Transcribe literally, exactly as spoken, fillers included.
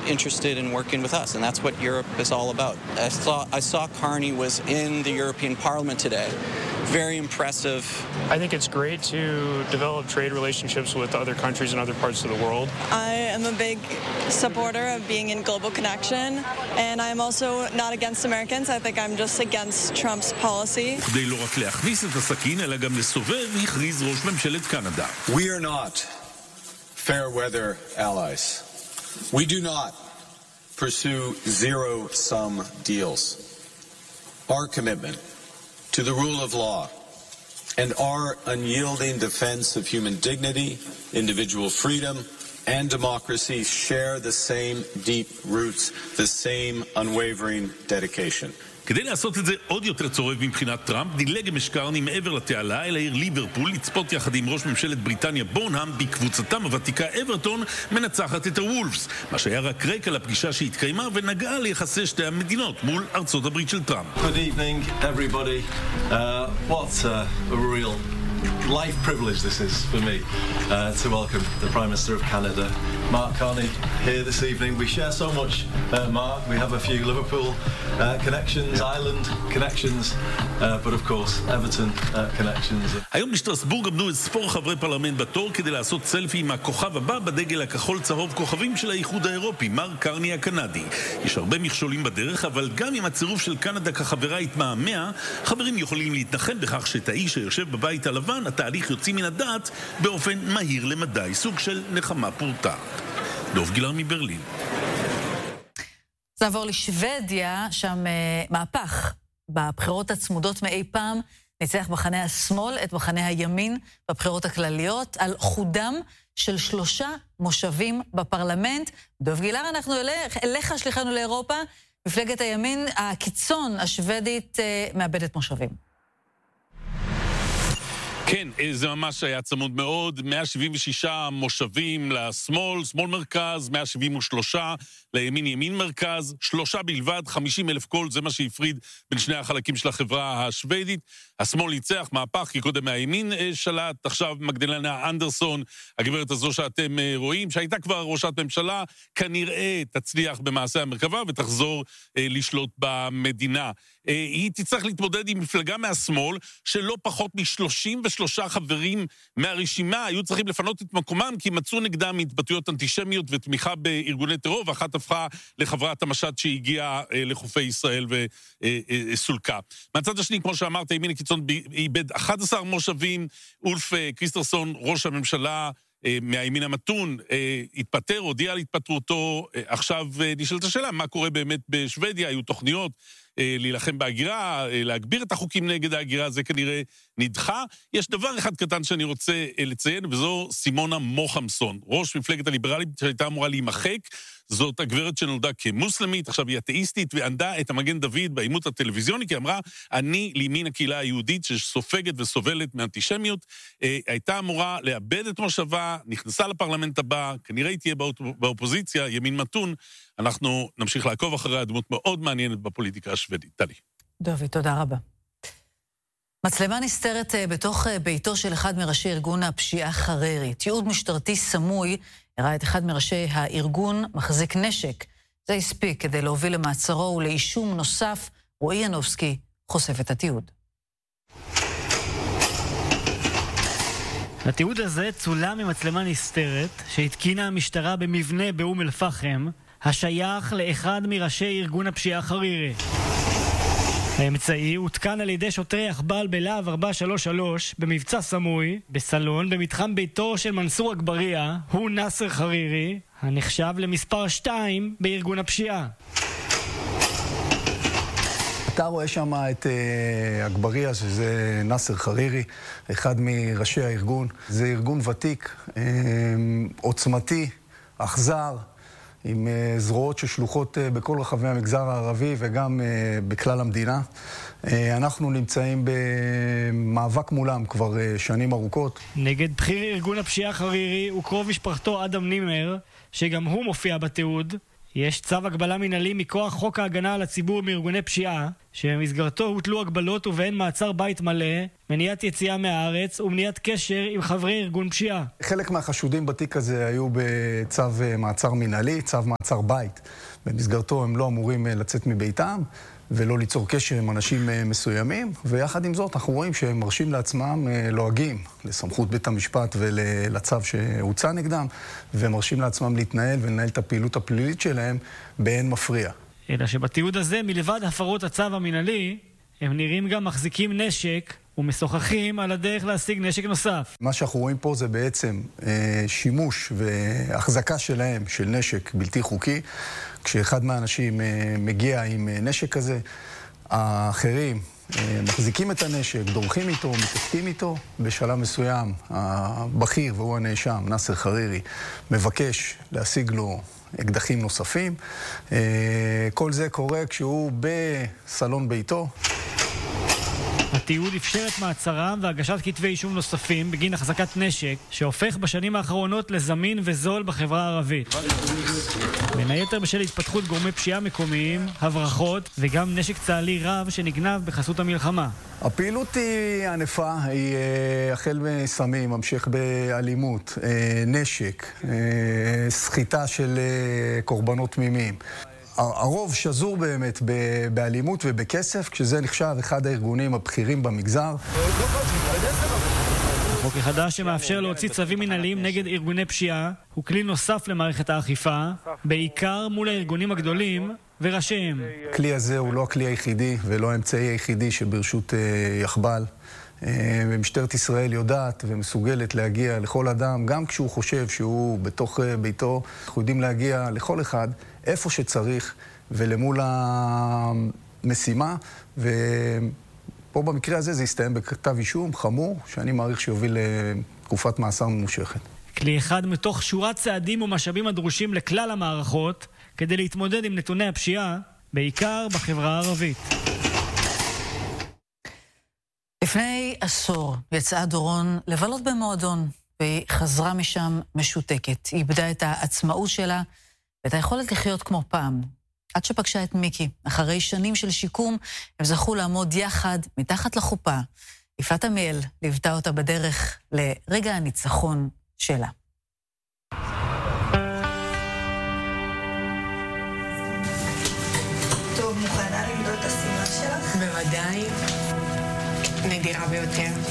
interested in working with us, and that's what Europe is all about. I saw, I saw Carney was in the European Parliament today. Very impressive. I think it's great to develop trade relationships with other countries in other parts of the world. I am a big supporter of being in Global Connection, and I'm also not against Americans. I think I'm just against Trump's policy. כדי לא רק להכניס את הסכין, אלא גם לסובב, הכריז ראש ממשלת קנדה. We are not fair weather allies. We do not pursue zero-sum deals. Our commitment to the rule of law and our unyielding defense of human dignity, individual freedom, and democracy share the same deep roots, the same unwavering dedication. כדי לעשות את זה עוד יותר צורב מבחינת טראמפ, דילג משקרני מעבר לתעלה אל העיר ליברפול לצפות יחד עם ראש ממשלת בריטניה בונהאם בקבוצתם הוותיקה אברטון מנצחת את הוולפס, מה שהיה רק רקע לפגישה שהתקיימה ונגעה ליחסי שתי המדינות מול ארצות הברית של טראמפ. Good evening everybody. Uh, what a real life privilege this is for me uh, to welcome the Prime Minister of Canada, Mark Carney, here this evening. We share so much, uh, Mark. We have a few Liverpool uh, connections, Ireland connections, uh, but of course Everton uh, connections. היום בשטרסבורג עמדו ספור חברי פרלמנט בתור כדי לעשות סלפי עם הכוכב הבא בדגל הכחול צהוב כוכבים של האיחוד האירופי, מרק קרני הקנדי. יש הרבה מכשולים בדרך, אבל גם עם הצירוף של קנדה כחברה התמהמה, חברים יכולים להתנחם בכך שאת האיש שיושב בבית הלבן, התהליך יוצא מן הדעת באופן מהיר למדי, סוג של נחמה פורטה. דוב גילר מברלין. נעבור לשוודיה, שם uh, מהפך בבחירות הצמודות מאי פעם, ניצח מחנה השמאל את מחנה הימין בבחירות הכלליות, על חודם של שלושה מושבים בפרלמנט. דוב גילר, אנחנו אליך, אליך שליחנו לאירופה, מפלגת הימין הקיצון השוודית uh, מאבדת מושבים. כן, זה ממש היה צמוד מאוד, מאה שבעים ושישה מושבים לשמאל, שמאל מרכז, מאה שבעים ושלוש לימין ימין מרכז, שלושה בלבד, חמישים אלף קול, זה מה שהפריד בין שני החלקים של החברה השוודית. השמאל ניצח מהפך, כי קודם מהימין שלט, עכשיו מגדלנה אנדרסון, הגברת הזו שאתם רואים, שהייתה כבר ראשת ממשלה, כנראה תצליח במעשה המרכבה ותחזור אה, לשלוט במדינה. אה, היא תצטרך להתמודד עם מפלגה מהשמאל, שלא פחות מ-שלושים ושלושה חברים מהרשימה היו צריכים לפנות את מקומם, כי מצאו נגדם התבטאויות אנטישמיות ותמיכה בארגוני טרור, ואחת הפכה לחברת המשט שהגיעה אה, לחופי ישראל וסולקה. אה, אה, מהצד השני, כמו שאמרת, ימין הקיצון איבד אחד עשר מושבים, אולף אה, קריסטרסון, ראש הממשלה, מהימין המתון, התפטר, הודיע על התפטרותו. עכשיו נשאלת השאלה, מה קורה באמת בשוודיה? היו תוכניות להילחם בהגירה, להגביר את החוקים נגד ההגירה, זה כנראה נדחה. יש דבר אחד קטן שאני רוצה לציין, וזו סימונה מוחמסון, ראש מפלגת הליברלית שהייתה אמורה להימחק. זאת הגברת שנולדה כמוסלמית, עכשיו היא אתאיסטית, וענדה את המגן דוד בעימות הטלוויזיוני, כי אמרה, אני לימין הקהילה היהודית שסופגת וסובלת מאנטישמיות, אה, הייתה אמורה לאבד את מושבה, נכנסה לפרלמנט הבא, כנראה היא תהיה באופוזיציה, ימין מתון. אנחנו נמשיך לעקוב אחרי הדמות מאוד מעניינת בפוליטיקה השוודית. טלי. דובי, תודה רבה. מצלמה נסתרת בתוך ביתו של אחד מראשי ארגון הפשיעה חררי. תיעוד משטרתי סמוי הראה את אחד מראשי הארגון מחזיק נשק. זה הספיק כדי להוביל למעצרו ולאישום נוסף. רועי ינובסקי חושף את התיעוד. התיעוד הזה צולם ממצלמה נסתרת שהתקינה המשטרה במבנה באום אל-פחם, השייך לאחד מראשי ארגון הפשיעה חרירי. האמצעי הותקן על ידי שוטרי יחב"ל בלהב ארבע שלוש שלוש במבצע סמוי בסלון במתחם ביתו של מנסור אגבריה, הוא נאסר חרירי, הנחשב למספר שתיים בארגון הפשיעה. אתה רואה שם את אגבריה, שזה נאסר חרירי, אחד מראשי הארגון. זה ארגון ותיק, עוצמתי, אכזר, עם זרועות ששלוחות בכל רחבי המגזר הערבי וגם בכלל המדינה. אנחנו נמצאים במאבק מולם כבר שנים ארוכות. נגד בכיר ארגון הפשיעה חרירי וקרוב משפחתו אדם נימר, שגם הוא מופיע בתיעוד, יש צו הגבלה מנהלי מכוח חוק ההגנה על הציבור מארגוני פשיעה, שבמסגרתו הוטלו הגבלות ובהן מעצר בית מלא, מניעת יציאה מהארץ ומניעת קשר עם חברי ארגון פשיעה. חלק מהחשודים בתיק הזה היו בצו מעצר מנהלי, צו מעצר בית. במסגרתו הם לא אמורים לצאת מביתם ולא ליצור קשר עם אנשים מסוימים, ויחד עם זאת אנחנו רואים שהם מרשים לעצמם לועגים לסמכות בית המשפט ולצו שהוצא נגדם, ומרשים לעצמם להתנהל ולנהל את הפעילות הפלילית שלהם באין מפריע. אלא שבתיעוד הזה, מלבד הפרות הצו המנהלי, הם נראים גם מחזיקים נשק ומשוחחים על הדרך להשיג נשק נוסף. מה שאנחנו רואים פה זה בעצם אה, שימוש והחזקה שלהם של נשק בלתי חוקי. כשאחד מהאנשים אה, מגיע עם אה, נשק כזה, האחרים אה, מחזיקים את הנשק, דורכים איתו, מתעסקים איתו. בשלב מסוים, הבכיר והוא הנאשם, נאסר חרירי, מבקש להשיג לו אקדחים נוספים. אה, כל זה קורה כשהוא בסלון ביתו. התיעוד אפשר את מעצרם והגשת כתבי אישום נוספים בגין החזקת נשק שהופך בשנים האחרונות לזמין וזול בחברה הערבית. בין היתר בשל התפתחות גורמי פשיעה מקומיים, הברחות וגם נשק צה"לי רב שנגנב בחסות המלחמה. הפעילות היא ענפה, היא החל מסמים, המשך באלימות, נשק, סחיטה של קורבנות תמימים. הרוב שזור באמת באלימות ובכסף, כשזה נחשב אחד הארגונים הבכירים במגזר. החוק החדש שמאפשר להוציא צווים מנהליים נגד ארגוני פשיעה הוא כלי נוסף למערכת האכיפה, בעיקר מול הארגונים הגדולים וראשיהם. הכלי הזה הוא לא הכלי היחידי ולא האמצעי היחידי שברשות יחבל. ומשטרת ישראל יודעת ומסוגלת להגיע לכל אדם, גם כשהוא חושב שהוא בתוך ביתו. אנחנו יודעים להגיע לכל אחד איפה שצריך ולמול המשימה, ופה במקרה הזה זה יסתיים בכתב אישום חמור, שאני מעריך שיוביל לתקופת מאסר ממושכת. כלי אחד מתוך שורת צעדים ומשאבים הדרושים לכלל המערכות כדי להתמודד עם נתוני הפשיעה, בעיקר בחברה הערבית. לפני עשור יצאה דורון לבלות במועדון, והיא חזרה משם משותקת. היא איבדה את העצמאות שלה ואת היכולת לחיות כמו פעם. עד שפגשה את מיקי, אחרי שנים של שיקום, הם זכו לעמוד יחד מתחת לחופה. יפעת עמיאל ליוותה אותה בדרך לרגע הניצחון שלה. טוב, מוכנה למדוד את הסימן שלך? בוודאי. נדירה ביותר.